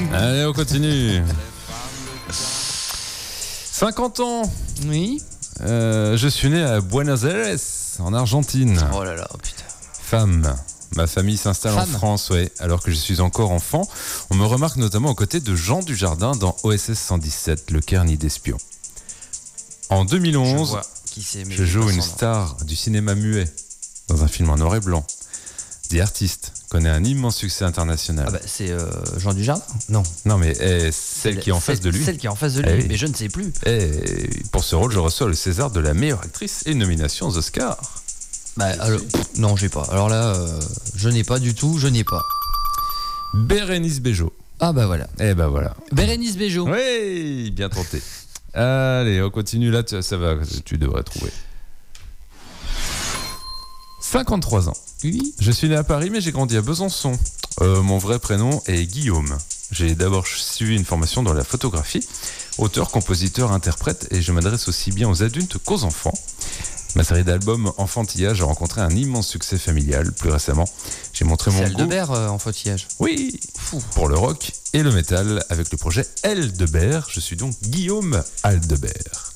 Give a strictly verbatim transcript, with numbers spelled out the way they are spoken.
Allez, on continue. cinquante ans. Oui. Euh, je suis né à Buenos Aires, en Argentine. Oh là là, oh putain. Femme. Ma famille s'installe en Femme. France, ouais, alors que je suis encore enfant. On me remarque notamment aux côtés de Jean Dujardin dans O S S cent dix-sept, le Caire nid d'espion. En deux mille onze, Je vois qui c'est, mais je joue pas une son nom. star du cinéma muet dans un film en noir et blanc. The Artist connaît un immense succès international. Ah bah c'est euh, Jean Dujardin. Non. Non mais eh, celle C'est qui est en celle- face de lui. Celle qui est en face de lui, Eh oui. mais je ne sais plus. Et pour ce rôle, je reçois le César de la meilleure actrice et une nomination aux Oscars. Bah alors, pff, non, j'ai pas. Alors là, euh, je n'ai pas du tout, je n'ai pas. Bérénice Bejo. Ah bah voilà. Eh ben voilà. Bérénice Bejo. Oui, bien tenté. Allez, on continue là, tu- ça va, tu devrais trouver. cinquante-trois ans. Oui. Je suis né à Paris, mais j'ai grandi à Besançon. Euh, mon vrai prénom est Guillaume. J'ai d'abord suivi une formation dans la photographie, auteur, compositeur, interprète, et je m'adresse aussi bien aux adultes qu'aux enfants. Ma série d'albums Enfantillage a rencontré un immense succès familial. Plus récemment, j'ai montré C'est mon goût. Aldebert euh, en fautillage. Oui, pour le rock et le métal avec le projet Aldebert. Je suis donc Guillaume Aldebert.